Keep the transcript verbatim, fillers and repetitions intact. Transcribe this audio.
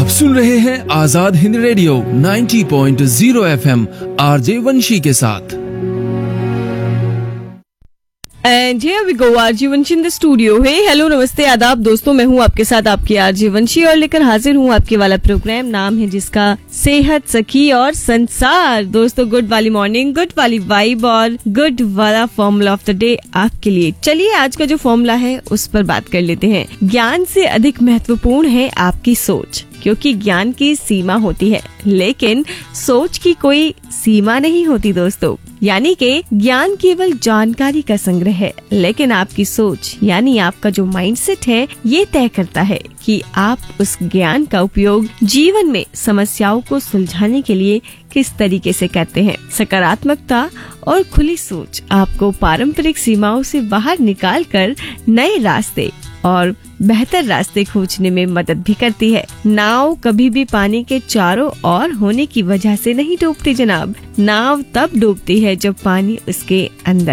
आप सुन रहे हैं आजाद हिंद रेडियो नब्बे पॉइंट शून्य एफएम आरजे वंशी के साथ। And here we go, RJ Banshi in the studio. Hey hello नमस्ते आदाब दोस्तों, मैं हूँ आपके साथ आपकी आरजे वंशी और लेकर हाजिर हूँ आपके वाला प्रोग्राम, नाम है जिसका सेहत सखी और संसार। दोस्तों गुड वाली मॉर्निंग, गुड वाली वाइब और गुड वाला फॉर्मूला ऑफ द डे आपके लिए। चलिए आज का जो फॉर्मूला है उस पर बात कर लेते हैं। ज्ञान से अधिक महत्वपूर्ण है आपकी सोच, क्योंकि ज्ञान की सीमा होती है लेकिन सोच की कोई सीमा नहीं होती दोस्तों। यानी कि ज्ञान केवल जानकारी का संग्रह है, लेकिन आपकी सोच यानी आपका जो माइंडसेट है ये तय करता है कि आप उस ज्ञान का उपयोग जीवन में समस्याओं को सुलझाने के लिए किस तरीके से करते हैं। सकारात्मकता और खुली सोच आपको पारंपरिक सीमाओं से बाहर निकालकर नए रास्ते और बेहतर रास्ते खोजने में मदद भी करती है। नाव कभी भी पानी के चारों ओर होने की वजह से नहीं डूबती जनाब। नाव तब डूबती है जब पानी उसके अंदर